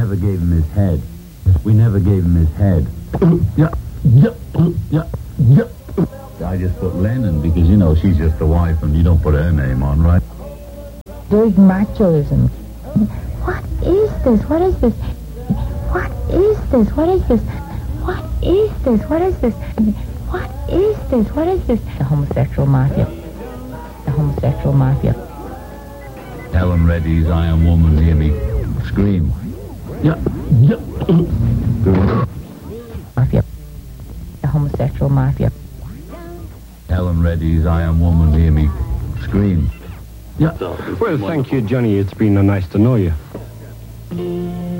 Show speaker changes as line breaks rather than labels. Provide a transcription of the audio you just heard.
never gave him his head. We never gave him his head. Yeah. I just put Lennon because, you know, she's just the wife and you don't put her name on, right?
Very machoism. What is this? What is this? What is this? What is this? What is this? What is this? What is this? What is this? The homosexual mafia. The homosexual mafia.
Helen Reddy's I Am Woman, hear me scream. Yeah.
Mafia. The homosexual mafia.
Helen Reddy's I Am Woman, hear me scream. Yeah.
Well, thank you, Johnny. It's been nice to know you.